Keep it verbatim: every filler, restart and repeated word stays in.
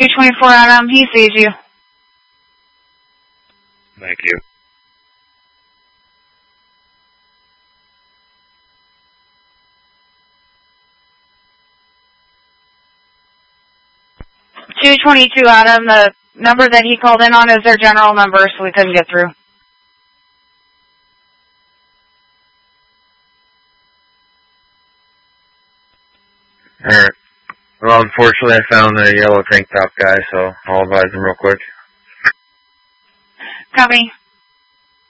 two twenty-four Adam, he sees you. Thank you. two twenty-two Adam, the number that he called in on is their general number, so we couldn't get through. Alright. Well, unfortunately, I found the yellow tank top guy, so I'll advise him real quick. Copy.